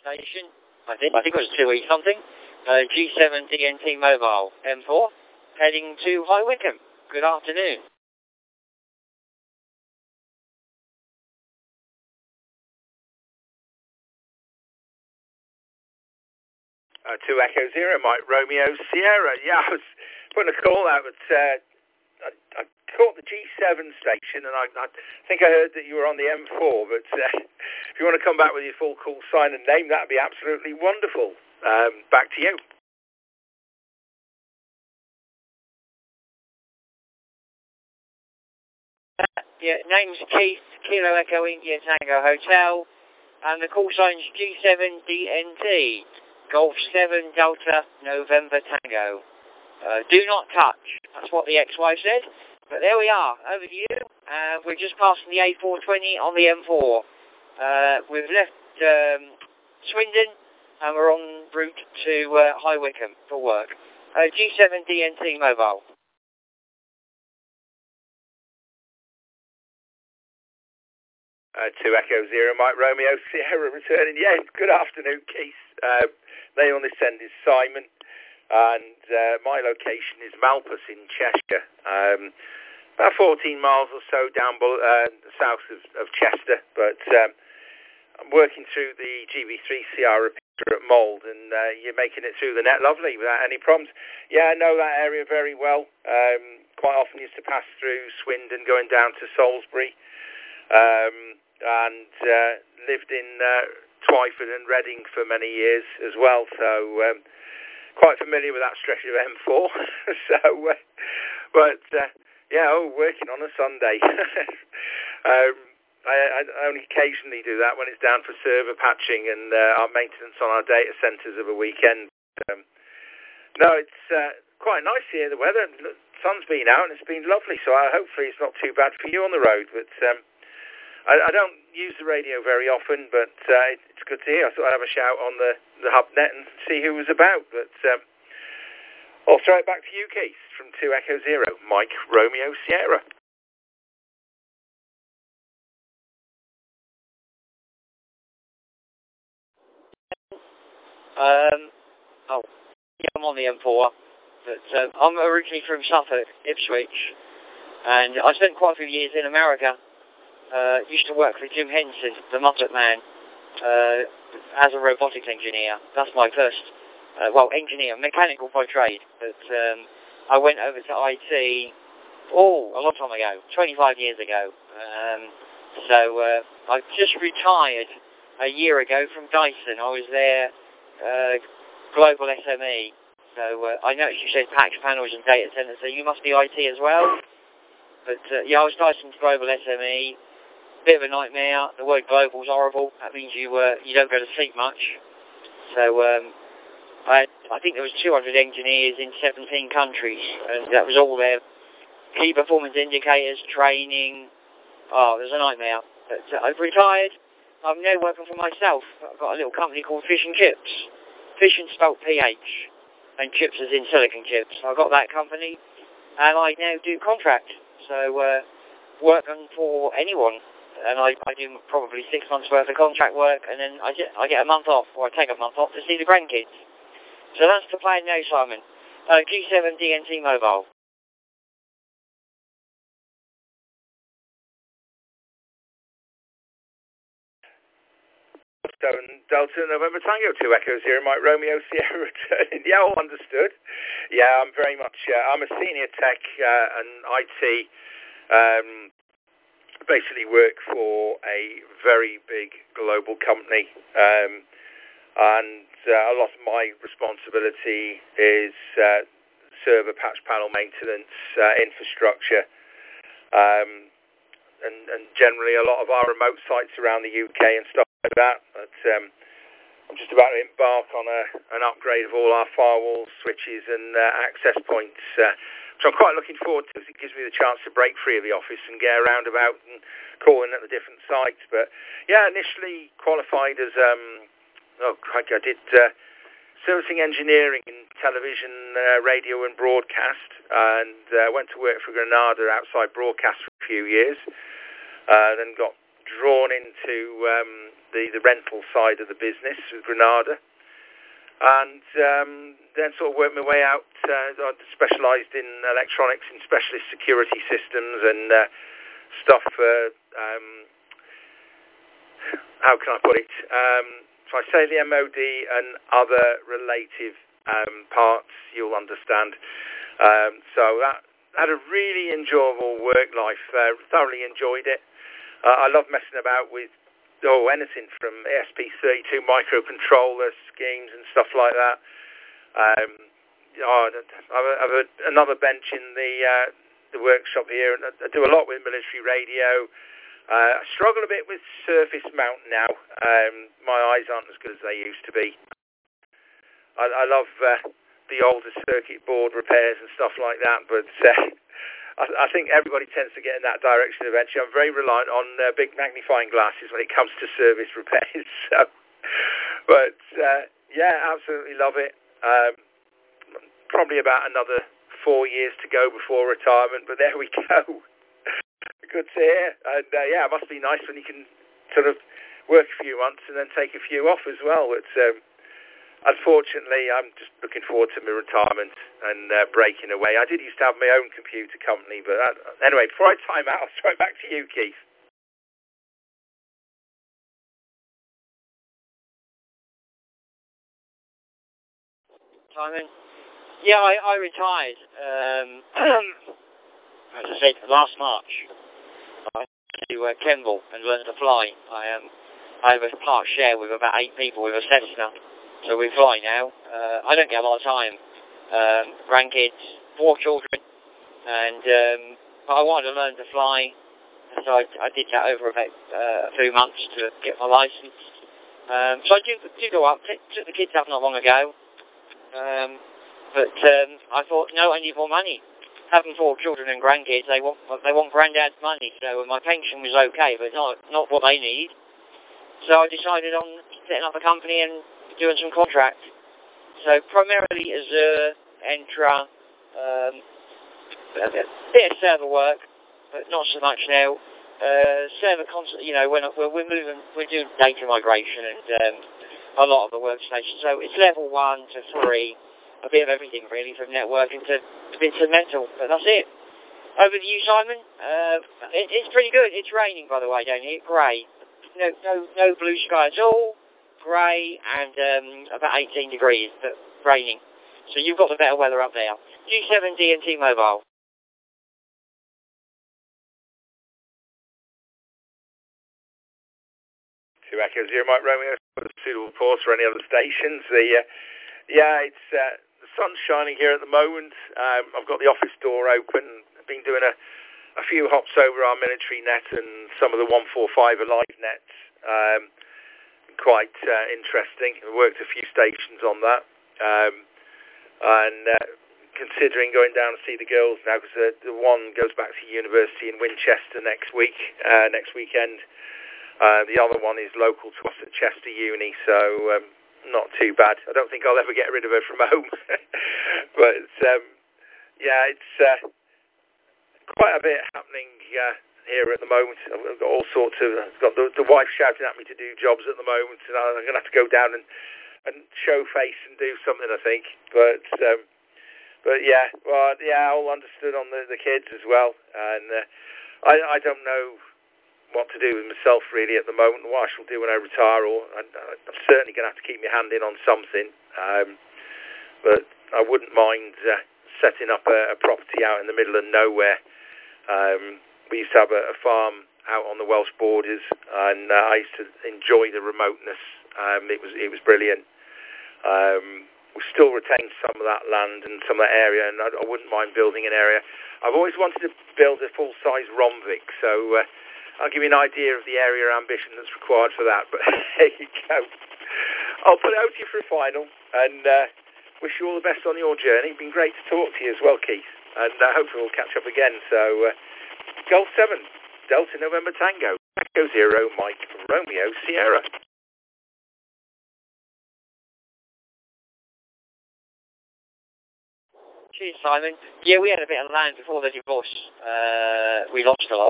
station. I think it was 2E something. G7 DNT Mobile M4, heading to High Wycombe. Good afternoon. 2 Echo Zero, Mike Romeo Sierra. Yeah, I was putting a call out, but I caught the G7 station, and I think I heard that you were on the M4, but if you want to come back with your full call sign and name, that would be absolutely wonderful. Back to you. Yeah, name's Keith, Kilo Echo India Tango Hotel, and the call sign's G7 DNT, Golf 7 Delta November Tango. Do not touch, that's what the ex-wife said, but there we are, over to you. We're just passing the A420 on the M4. We've left Swindon, and we're en route to High Wycombe for work. G7 DNT Mobile. 2 Echo Zero, Mike Romeo Sierra returning. Yeah, good afternoon, Keith. Name on this end is Simon, and my location is Malpas in Cheshire. About 14 miles or so down south of Chester, but I'm working through the GB3 CR repeater at Mould, and you're making it through the net lovely without any problems. Yeah, I know that area very well. Quite often used to pass through Swindon going down to Salisbury. And lived in Twyford and Reading for many years as well, so quite familiar with that stretch of M4. Working on a Sunday. I only occasionally do that when it's down for server patching and our maintenance on our data centres of a weekend. No, it's quite nice here, the weather. The sun's been out and it's been lovely, so hopefully it's not too bad for you on the road, but I don't use the radio very often, but it's good to hear. I thought I'd have a shout on the hub net and see who was about. But I'll throw it back to you, Keith, from 2 Echo Zero, Mike Romeo Sierra. I'm on the M4, but I'm originally from Suffolk, Ipswich, and I spent quite a few years in America. Used to work for Jim Henson, the Muppet Man, as a robotics engineer. That's my first, engineer, mechanical by trade. But I went over to IT, a long time ago, 25 years ago. I just retired a year ago from Dyson. I was there, global SME. So I noticed you said PAX panels and data centers, so you must be IT as well. But I was Dyson's global SME. Bit of a nightmare. The word global is horrible. That means you don't go to sleep much. So I think there was 200 engineers in 17 countries, and that was all their key performance indicators, training. It was a nightmare. But I've retired. I'm now working for myself. I've got a little company called Fish and Chips. Fish and spelt PH, and chips as in silicon chips. I've got that company, and I now do contract. So working for anyone. And I do probably 6 months worth of contract work, and then I get a month off, or I take a month off to see the grandkids. So that's the plan now, Simon. G7 DNT Mobile. Delta November Tango 2 Echo Zero, Mike Romeo Sierra returning. Yeah, all understood. Yeah, I'm very much, I'm a senior tech and IT. Basically work for a very big global company, and a lot of my responsibility is server patch panel maintenance, infrastructure, and generally a lot of our remote sites around the UK and stuff like that. But I'm just about to embark on an upgrade of all our firewalls, switches and access points, which I'm quite looking forward to, because it gives me the chance to break free of the office and get around about and calling at the different sites. But yeah, initially qualified as I did servicing engineering in television, radio and broadcast, and went to work for Granada outside broadcast for a few years. Then got drawn into the rental side of the business with Granada, and then sort of worked my way out. I specialised in electronics and specialist security systems and stuff for, how can I put it? So I say the MOD and other relative parts, you'll understand. So that had a really enjoyable work life. Thoroughly enjoyed it. I love messing about with anything from ESP32 microcontroller schemes and stuff like that. I have another bench in the workshop here, and I do a lot with military radio. I struggle a bit with surface mount now. My eyes aren't as good as they used to be. I love the older circuit board repairs and stuff like that, but I think everybody tends to get in that direction eventually. I'm very reliant on big magnifying glasses when it comes to service repairs. So, but yeah, absolutely love it. Probably about another 4 years to go before retirement, but there we go. Good to hear. And yeah, it must be nice when you can sort of work a few months and then take a few off as well. But unfortunately, I'm just looking forward to my retirement and breaking away. I did used to have my own computer company, but anyway, before I time out, I'll throw it back to you, Keith. Simon? Yeah, I retired, as I said, last March. I went to Kemble and learned to fly. I have a part share with about 8 people with a Cessna, so we fly now. I don't get a lot of time. Grandkids, 4 children, and but I wanted to learn to fly, so I did that over about a few months to get my licence. So I do go up, took the kids up not long ago, but I thought, no, I need more money. Having 4 children and grandkids, they want granddad's money, so my pension was okay, but not what they need. So I decided on setting up a company and doing some contract. So primarily Azure, Entra, a bit of server work, but not so much now. Server constant, when we're doing data migration and a lot of the workstations. So it's level 1 to 3, a bit of everything really, from networking to bits of mental. But that's it. Over to you, Simon. It's pretty good. It's raining, by the way, down here. Grey. No blue sky at all. Grey and about 18 degrees, but raining. So you've got the better weather up there. G7D and T-Mobile. 2 Echo 0 Mike Romeo, suitable pause for any other stations. It's the sun's shining here at the moment. I've got the office door open. I've been doing a few hops over our military net and some of the 145 Alive nets. Quite interesting. I worked a few stations on that. And considering going down to see the girls now, because the one goes back to university in Winchester next weekend. The other one is local to us at Chester Uni, so not too bad. I don't think I'll ever get rid of her from home. But yeah, it's quite a bit happening here at the moment. I've got all sorts of. I've got the wife shouting at me to do jobs at the moment, and I'm going to have to go down and show face and do something, I think. But yeah, well, yeah, all understood on the kids as well, and I don't know what to do with myself really at the moment, what I shall do when I retire, or I'm certainly going to have to keep my hand in on something, but I wouldn't mind setting up a property out in the middle of nowhere. We used to have a farm out on the Welsh borders, and I used to enjoy the remoteness. It was brilliant. We still retain some of that land and some of that area, and I wouldn't mind building an area. I've always wanted to build a full-size Romvik, so I'll give you an idea of the area ambition that's required for that, but there you go. I'll put it out to you for a final, and wish you all the best on your journey. It's been great to talk to you as well, Keith, and hopefully we'll catch up again. So, Golf 7, Delta November Tango, Echo 0, Mike Romeo Sierra. Cheers, Simon. Yeah, we had a bit of land before the divorce. We lost a lot.